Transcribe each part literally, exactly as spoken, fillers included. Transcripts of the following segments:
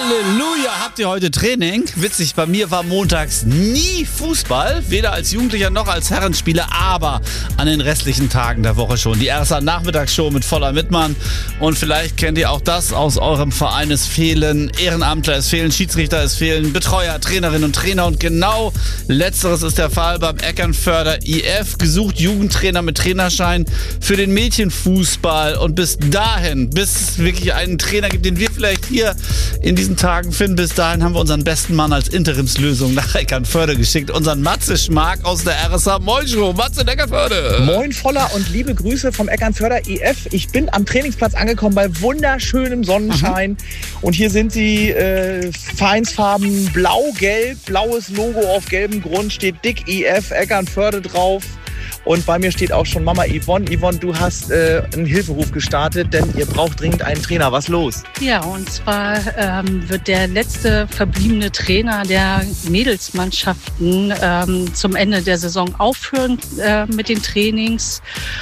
Halleluja, habt ihr heute Training? Witzig, bei mir war montags nie Fußball, weder als Jugendlicher noch als Herrenspieler, aber an den restlichen Tagen der Woche schon. Die R S A-Nachmittagsshow mit Voller Mittmann. Und vielleicht kennt ihr auch das aus eurem Verein. Es fehlen Ehrenamtler, es fehlen Schiedsrichter, es fehlen Betreuer, Trainerinnen und Trainer. Und genau letzteres ist der Fall beim Eckernförder I F. Gesucht Jugendtrainer mit Trainerschein für den Mädchenfußball. Und bis dahin, bis es wirklich einen Trainer gibt, den wir vielleicht hier in diesen Tagen finden, bis dahin haben wir unseren besten Mann als Interimslösung nach Eckernförde geschickt. Unseren Matze Schmark aus der R S A Moin Show. Matze in Eckernförde. Moin Voller und liebe Grüße vom Eckernförder I F. Ich bin am Trainingsplatz angekommen bei wunderschönem Sonnenschein. Mhm. Und hier sind sie, äh, Vereinsfarben blau-gelb, blaues Logo auf gelbem Grund, steht dick I F Eckernförde drauf. Und bei mir steht auch schon Mama Yvonne. Yvonne, du hast äh, einen Hilferuf gestartet, denn ihr braucht dringend einen Trainer. Was los? Ja, und zwar ähm, wird der letzte verbliebene Trainer der Mädelsmannschaften ähm, zum Ende der Saison aufhören äh, mit den Trainings.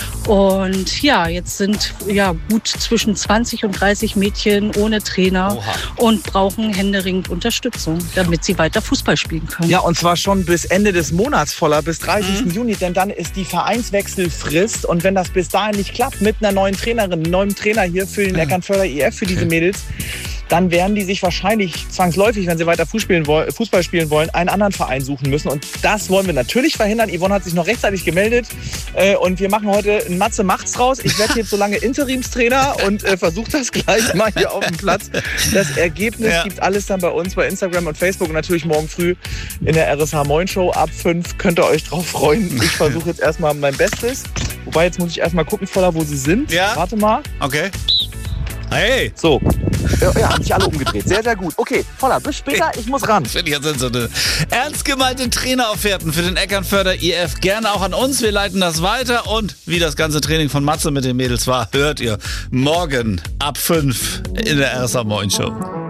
Und ja, jetzt sind ja gut zwischen zwanzig und dreißig Mädchen ohne Trainer. Oha. Und brauchen händeringend Unterstützung, damit sie weiter Fußball spielen können. Ja, und zwar schon bis Ende des Monats, Voller, bis dreißigsten Mhm. Juni, denn dann ist die Vereinswechselfrist. Und wenn das bis dahin nicht klappt mit einer neuen Trainerin, einem neuen Trainer hier für den Eckernförder I F, für diese Mädels, dann werden die sich wahrscheinlich zwangsläufig, wenn sie weiter Fußball spielen wollen, einen anderen Verein suchen müssen. Und das wollen wir natürlich verhindern. Yvonne hat sich noch rechtzeitig gemeldet. Äh, und wir machen heute ein Matze macht's raus. Ich werde jetzt so lange Interimstrainer und äh, versuche das gleich mal hier auf dem Platz. Das Ergebnis ja. gibt alles dann bei uns bei Instagram und Facebook und natürlich morgen früh in der R S H Moin Show ab fünf. Könnt ihr euch drauf freuen. Ich versuche jetzt erstmal mein Bestes. Wobei, jetzt muss ich erstmal gucken, Voller, wo sie sind. Ja. Warte mal. Okay. Hey. So. Ja, ja, haben sich alle umgedreht. Sehr, sehr gut. Okay, Voller, bis später. Ich muss ran. Finde ich jetzt so eine ernst gemeinte Trainerofferten für den Eckernförder I F. Gerne auch an uns. Wir leiten das weiter. Und wie das ganze Training von Matze mit den Mädels war, hört ihr morgen ab fünf in der R S A Moin Show.